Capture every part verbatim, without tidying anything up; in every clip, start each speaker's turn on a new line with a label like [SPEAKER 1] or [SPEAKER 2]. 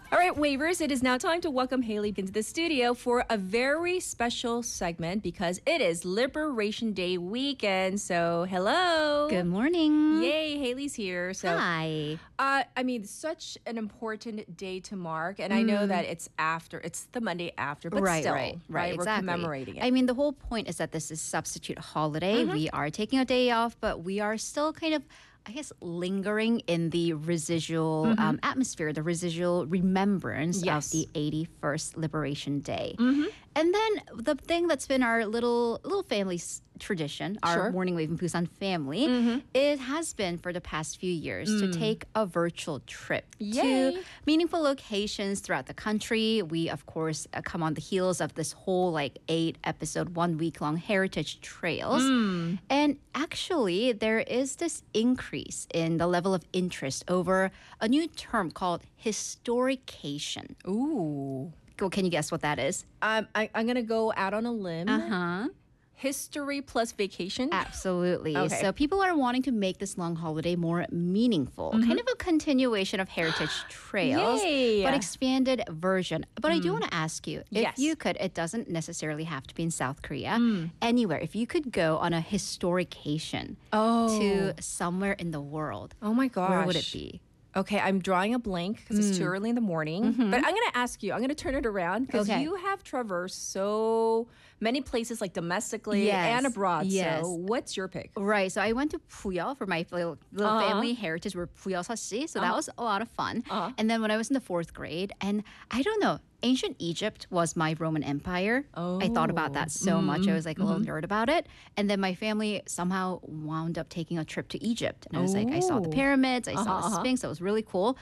[SPEAKER 1] All right, Wavers, it is now time to welcome Haley into the studio for a very special segment because it is Liberation Day weekend. So, hello.
[SPEAKER 2] Good morning.
[SPEAKER 1] Yay, Haley's here. So,
[SPEAKER 2] Hi.
[SPEAKER 1] Uh, I mean, such an important day to mark, and I know that it's after, it's the Monday after, but
[SPEAKER 2] right,
[SPEAKER 1] still,
[SPEAKER 2] right, right,
[SPEAKER 1] We're
[SPEAKER 2] exactly.
[SPEAKER 1] commemorating it.
[SPEAKER 2] I mean, the whole point is that this is substitute holiday. We are taking a day off, but we are still kind of, I guess, lingering in the residual um, atmosphere, the residual remembrance
[SPEAKER 1] Yes.
[SPEAKER 2] of the eighty-first Liberation Day. And then the thing that's been our little little family s- tradition, our
[SPEAKER 1] Sure.
[SPEAKER 2] Morning Wave in Busan family, it has been for the past few years to take a virtual trip
[SPEAKER 1] Yay.
[SPEAKER 2] to meaningful locations throughout the country. We, of course, uh, come on the heels of this whole like eight episode, one week long heritage trails. And actually, there is this increase in the level of interest over a new term called historication.
[SPEAKER 1] Ooh.
[SPEAKER 2] Well, can you guess what that is?
[SPEAKER 1] Um, I, I'm going to go out on a limb.
[SPEAKER 2] Uh-huh.
[SPEAKER 1] History plus vacation.
[SPEAKER 2] Absolutely.
[SPEAKER 1] Okay.
[SPEAKER 2] So people are wanting to make this long holiday more meaningful, kind of a continuation of heritage trails,
[SPEAKER 1] Yay.
[SPEAKER 2] but expanded version. But I do want to ask you, if
[SPEAKER 1] Yes.
[SPEAKER 2] you could, it doesn't necessarily have to be in South Korea, anywhere, if you could go on a historication
[SPEAKER 1] Oh.
[SPEAKER 2] to somewhere in the world,
[SPEAKER 1] Oh my gosh.
[SPEAKER 2] where would it be?
[SPEAKER 1] Okay, I'm drawing a blank because it's too early in the morning. But I'm going to ask you, I'm going to turn it around because
[SPEAKER 2] Okay.
[SPEAKER 1] you have traversed so many places like domestically
[SPEAKER 2] Yes,
[SPEAKER 1] and abroad.
[SPEAKER 2] yes.
[SPEAKER 1] So what's your pick?
[SPEAKER 2] Right. So I went to Puyo for my little, little
[SPEAKER 1] Uh-huh.
[SPEAKER 2] family heritage. We're Puyo Sashi. So that was a lot of fun.
[SPEAKER 1] Uh-huh.
[SPEAKER 2] And then when I was in the fourth grade, and I don't know, ancient Egypt was my Roman Empire. I thought about that so much. I was like a little nerd about it. And then my family somehow wound up taking a trip to Egypt. And I was like, I saw the
[SPEAKER 1] Oh.
[SPEAKER 2] pyramids, I saw
[SPEAKER 1] Uh-huh,
[SPEAKER 2] the
[SPEAKER 1] uh-huh.
[SPEAKER 2] Sphinx. That was really cool.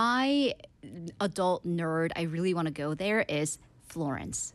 [SPEAKER 2] My adult nerd, I really want to go there, is Florence.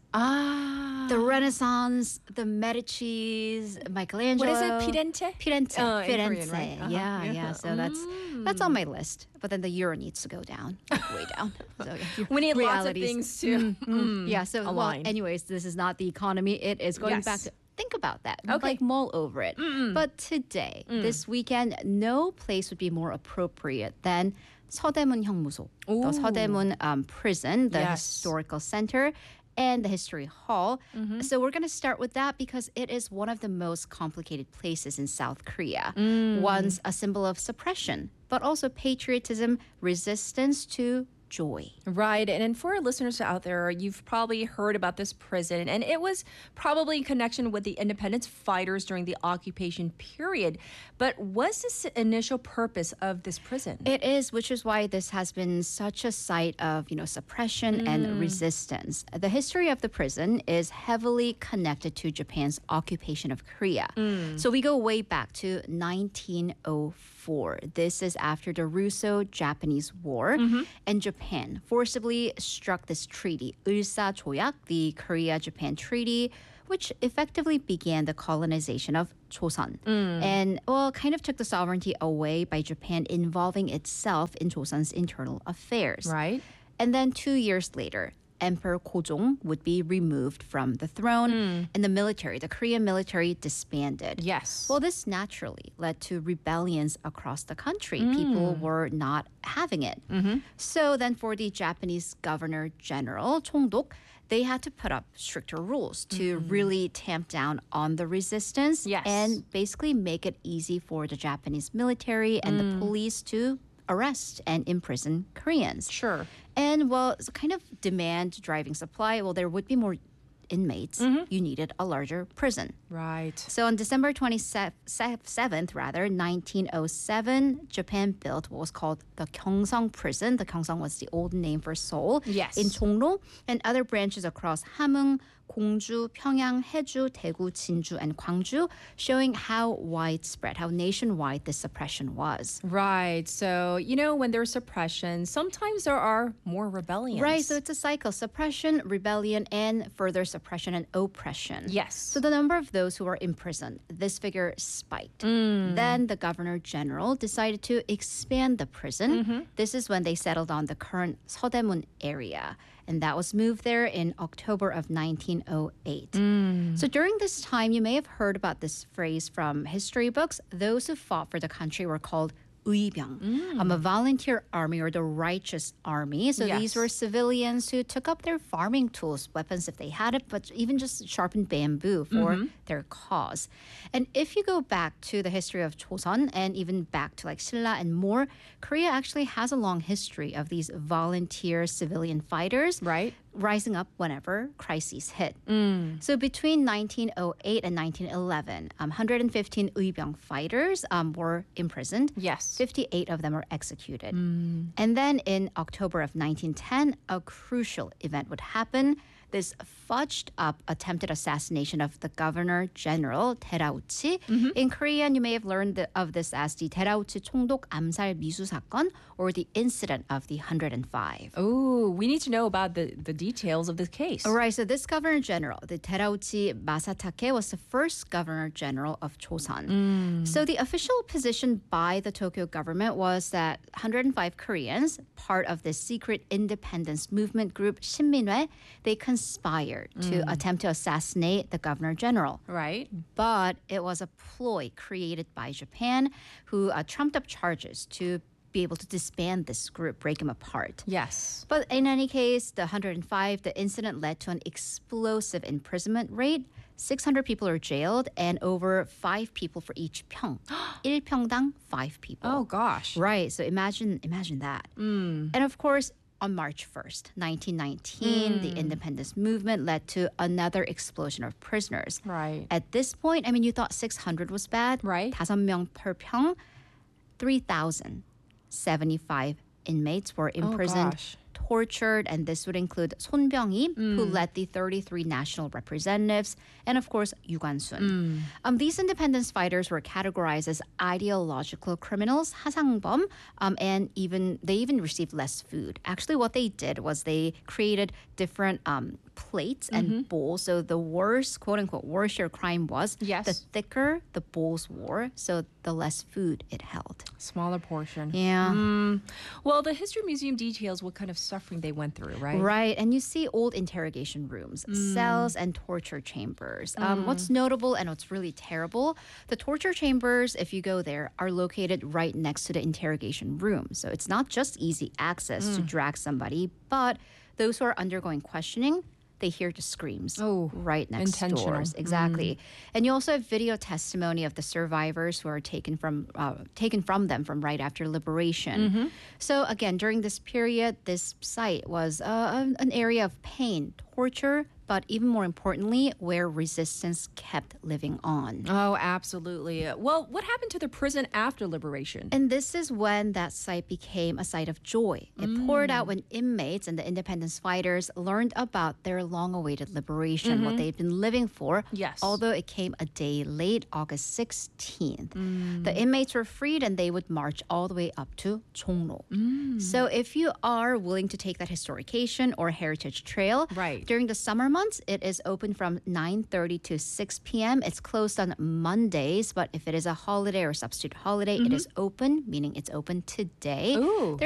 [SPEAKER 1] Ah.
[SPEAKER 2] The Renaissance, the Medicis, Michelangelo.
[SPEAKER 1] What is it? Firenze?
[SPEAKER 2] Firenze.
[SPEAKER 1] Oh, in Korean,
[SPEAKER 2] Firenze.
[SPEAKER 1] right? Uh-huh.
[SPEAKER 2] Yeah,
[SPEAKER 1] Yeah.
[SPEAKER 2] yeah. So that's that's on my list. But then the euro needs to go down, like, way down. So yeah,
[SPEAKER 1] We need lots of
[SPEAKER 2] realities.
[SPEAKER 1] things to. Mm.
[SPEAKER 2] Yeah. So well,
[SPEAKER 1] align.
[SPEAKER 2] anyways, this is not the economy. It is going
[SPEAKER 1] Yes.
[SPEAKER 2] back to think about that.
[SPEAKER 1] Okay.
[SPEAKER 2] Like mull over it. But today, this weekend, no place would be more appropriate than 서대문 형무소, the
[SPEAKER 1] Ooh.
[SPEAKER 2] 서대문 um, prison, the
[SPEAKER 1] Yes.
[SPEAKER 2] historical center, and the history hall. So we're going to start with that because it is one of the most complicated places in South Korea. Once a symbol of suppression, but also patriotism, resistance to joy.
[SPEAKER 1] Right. And, and for our listeners out there, you've probably heard about this prison, and it was probably in connection with the independence fighters during the occupation period. But what's the s- initial purpose of this prison?
[SPEAKER 2] It is, which is why this has been such a site of, you know, suppression and resistance. The history of the prison is heavily connected to Japan's occupation of Korea. So we go way back to nineteen oh four. This is after the Russo-Japanese War, and Japan forcibly struck this treaty, Ulsa-조약, the Korea-Japan Treaty, which effectively began the colonization of Joseon. And, well, kind of took the sovereignty away by Japan involving itself in Joseon's internal affairs.
[SPEAKER 1] Right.
[SPEAKER 2] And then two years later, Emperor Gojong would be removed from the throne, and the military, the Korean military, disbanded.
[SPEAKER 1] Yes.
[SPEAKER 2] Well, this naturally led to rebellions across the country. People were not having it. So then for the Japanese governor general, Chongdok, they had to put up stricter rules to really tamp down on the resistance
[SPEAKER 1] Yes.
[SPEAKER 2] and basically make it easy for the Japanese military and the police to arrest and imprison Koreans.
[SPEAKER 1] Sure.
[SPEAKER 2] And well, it's a kind of demand driving supply. Well, there would be more inmates. You needed a larger prison.
[SPEAKER 1] Right.
[SPEAKER 2] So on December twenty-seventh, rather, nineteen oh seven, Japan built what was called the Gyeongsang Prison. The Gyeongsang was the old name for Seoul.
[SPEAKER 1] Yes.
[SPEAKER 2] In Chongro and other branches across Hamhung, Gongju, Pyongyang, Haeju, Daegu, Jinju, and Gwangju, showing how widespread, how nationwide this suppression was.
[SPEAKER 1] Right. So, you know, when there's suppression, sometimes there are more rebellions.
[SPEAKER 2] Right, so it's a cycle: suppression, rebellion, and further suppression and oppression.
[SPEAKER 1] Yes.
[SPEAKER 2] So the number of those who were imprisoned, this figure spiked. Then the governor general decided to expand the prison. This is when they settled on the current Seodaemun area. And that was moved there in October of nineteen oh eight. So during this time, you may have heard about this phrase from history books. Those who fought for the country were called 의병, um, a volunteer army or the righteous army. So
[SPEAKER 1] Yes.
[SPEAKER 2] these were civilians who took up their farming tools, weapons if they had it, but even just sharpened bamboo for their cause. And if you go back to the history of Joseon and even back to like Silla and more, Korea actually has a long history of these volunteer civilian fighters
[SPEAKER 1] Right.
[SPEAKER 2] rising up whenever crises hit. So between nineteen oh eight and nineteen eleven, um, one hundred fifteen 의병 fighters um, were imprisoned.
[SPEAKER 1] Yes.
[SPEAKER 2] fifty-eight of them were executed. And then in October of nineteen ten, a crucial event would happen. This fudged up attempted assassination of the governor general Terauchi. In Korean, you may have learned the- of this as the Terauchi 총독 암살 미수 사건 or the incident of the one hundred five.
[SPEAKER 1] Oh, we need to know about the, the details of this case.
[SPEAKER 2] All right, so this governor general, the Terauchi Masatake, was the first governor general of Joseon. So the official position by the Tokyo government was that one hundred five Koreans, part of the secret independence movement group Shinminwe, they conspired to attempt to assassinate the governor general.
[SPEAKER 1] Right.
[SPEAKER 2] But it was a ploy created by Japan who uh, trumped up charges to be able to disband this group, break them apart.
[SPEAKER 1] Yes.
[SPEAKER 2] But in any case, the one hundred five, the incident led to an explosive imprisonment rate. six hundred people are jailed and over five people for each 평. 일평당 five people.
[SPEAKER 1] Oh, gosh.
[SPEAKER 2] Right. So imagine imagine that. And of course, on March first, nineteen nineteen, the independence movement led to another explosion of prisoners.
[SPEAKER 1] Right.
[SPEAKER 2] At this point, I mean, you thought six hundred was bad.
[SPEAKER 1] Right.
[SPEAKER 2] 다섯 명 per 평, three thousand seventy-five inmates were imprisoned,
[SPEAKER 1] gosh.
[SPEAKER 2] tortured, and this would include 손병희, who led the thirty-three national representatives, and of course, Yu Kwan-sun. Um, these independence fighters were categorized as ideological criminals, 하상범, um, and even they even received less food. Actually, what they did was they created different um, plates and bowls. So the worse, quote unquote, worse your crime was,
[SPEAKER 1] Yes.
[SPEAKER 2] the thicker the bowls were, so the less food it held.
[SPEAKER 1] Smaller portion.
[SPEAKER 2] Yeah.
[SPEAKER 1] Well, the History Museum details what kind of suffering they went through, right?
[SPEAKER 2] Right, and you see old interrogation rooms, cells, and torture chambers. Um, what's notable and what's really terrible, the torture chambers, if you go there, are located right next to the interrogation room. So it's not just easy access to drag somebody, but those who are undergoing questioning, they hear the screams
[SPEAKER 1] Oh,
[SPEAKER 2] right next
[SPEAKER 1] intentional.
[SPEAKER 2] doors. Exactly. And you also have video testimony of the survivors who are taken from uh, taken from them from right after liberation. So again, during this period, this site was uh, an an area of pain, torture, but even more importantly, where resistance kept living on.
[SPEAKER 1] Oh, absolutely. Well, what happened to the prison after liberation?
[SPEAKER 2] And this is when that site became a site of joy. It poured out when inmates and the independence fighters learned about their long-awaited liberation, what they'd been living for.
[SPEAKER 1] Yes.
[SPEAKER 2] Although it came a day late, August sixteenth. The inmates were freed and they would march all the way up to Chongno. So if you are willing to take that historication or heritage trail,
[SPEAKER 1] Right.
[SPEAKER 2] during the summer months, it is open from nine thirty to six p.m. It's closed on Mondays, but if it is a holiday or substitute holiday, it is open, meaning it's open today.
[SPEAKER 1] Ooh.